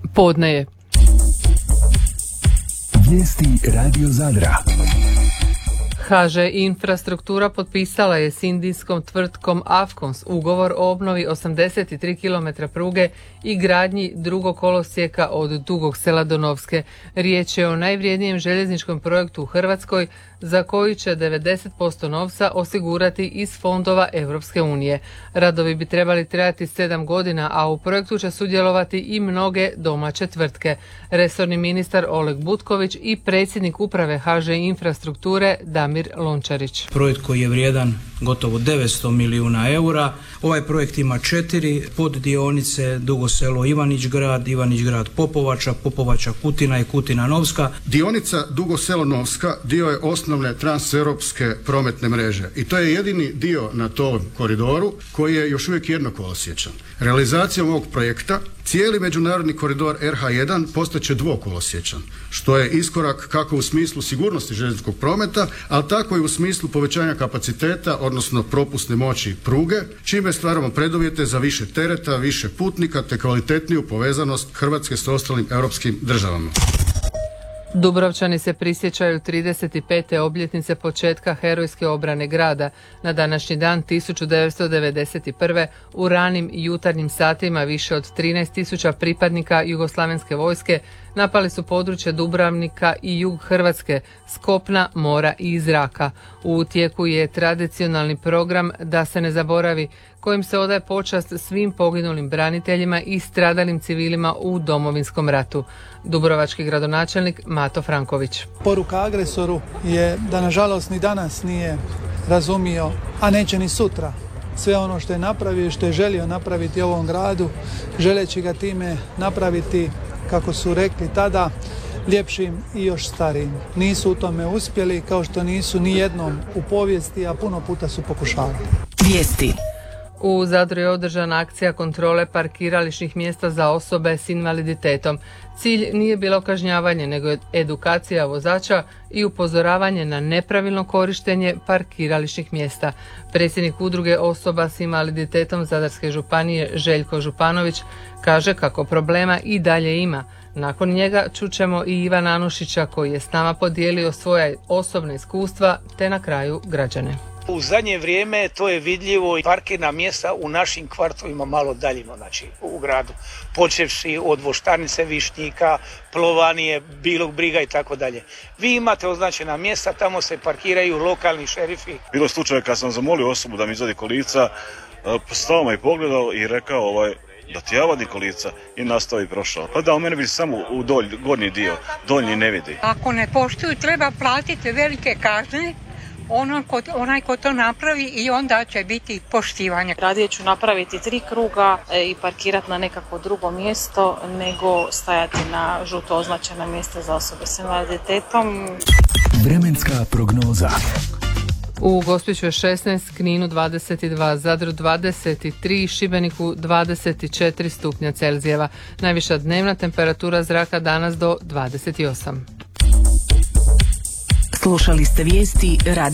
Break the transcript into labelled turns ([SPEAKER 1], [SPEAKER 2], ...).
[SPEAKER 1] Podne je.
[SPEAKER 2] Vijesti Radio Zadra.
[SPEAKER 1] HŽ Infrastruktura potpisala je s indijskom tvrtkom Afcons ugovor o obnovi 83 km pruge i gradnji drugog kolosijeka od Dugog Sela do Novske. Riječ je o najvrijednijem željezničkom projektu u Hrvatskoj za koji će 90% novca osigurati iz fondova Europske unije. Radovi bi trebali trajati 7 godina, a u projektu će sudjelovati i mnoge domaće tvrtke. Resorni ministar Oleg Butković i predsjednik uprave HŽ Infrastrukture Damir Lončarić.
[SPEAKER 3] Projekt koji je vrijedan gotovo 900 milijuna eura. Ovaj projekt ima 4 poddionice: Dugo Selo Ivanić Grad Popovača, Popovača Kutina i Kutina Novska.
[SPEAKER 4] Dionica Dugo Selo Novska dio je osnovne transeuropske prometne mreže i to je jedini dio na tom koridoru koji je još uvijek jednokolosječan. Realizacijom ovog projekta cijeli međunarodni koridor RH1 postaće dvokolosječan, što je iskorak kako u smislu sigurnosti željezničkog prometa, ali tako i u smislu povećanja kapaciteta, odnosno propusne moći pruge, čime stvaramo preduvjete za više tereta, više putnika te kvalitetniju povezanost Hrvatske s ostalim europskim državama.
[SPEAKER 1] Dubrovčani se prisjećaju 35. obljetnice početka herojske obrane grada. Na današnji dan 1991. u ranim jutarnjim satima više od 13.000 pripadnika jugoslavenske vojske napali su područje Dubrovnika i jug Hrvatske s kopna, mora i zraka. U tijeku je tradicionalni program Da se ne zaboravi, kojim se odaje počast svim poginulim braniteljima i stradalim civilima u Domovinskom ratu. Dubrovački gradonačelnik Mato Franković.
[SPEAKER 5] Poruka agresoru je da nažalost ni danas nije razumio, a neće ni sutra, sve ono što je napravio i što je želio napraviti ovom gradu, želeći ga time napraviti, kako su rekli tada, ljepšim i još starijim. Nisu u tome uspjeli, kao što nisu ni jednom u povijesti, a puno puta su pokušavali.
[SPEAKER 6] Vijesti.
[SPEAKER 1] U Zadru je održana akcija kontrole parkirališnih mjesta za osobe s invaliditetom. Cilj nije bilo kažnjavanje, nego edukacija vozača i upozoravanje na nepravilno korištenje parkirališnih mjesta. Predsjednik udruge osoba s invaliditetom Zadarske županije Željko Županović kaže kako problema i dalje ima. Nakon njega čućemo i Ivana Anušića koji je s nama podijelio svoja osobna iskustva te na kraju građane.
[SPEAKER 7] U zadnje vrijeme to je vidljivo i parkirna mjesta u našim kvartovima malo daljimo, znači u gradu. Počevši od Voštanice, Višnjika, Plovanije, Bilog Briga i tako dalje. Vi imate označena mjesta, tamo se parkiraju lokalni šerifi.
[SPEAKER 8] Bilo je slučaj kad sam zamolio osobu da mi izvadi kolica, stao me i pogledao i rekao da ti ja vadim kolica i nastao i prošao. Pa da, u mene vidi samo u gornji dio, donji ne vidi.
[SPEAKER 9] Ako ne poštuju, treba platiti velike kazne. Onaj ko to napravi i onda će biti poštivanje.
[SPEAKER 10] Radije ću napraviti 3 kruga i parkirati na nekako drugo mjesto nego stajati na žuto označena mjesta za osobe s invaliditetom.
[SPEAKER 2] Vremenska prognoza.
[SPEAKER 1] U Gospiću je 16, Kninu 22, Zadru 23, Šibeniku 24 stupnja Celzijeva. Najviša dnevna temperatura zraka danas do 28.
[SPEAKER 6] Slušali ste vijesti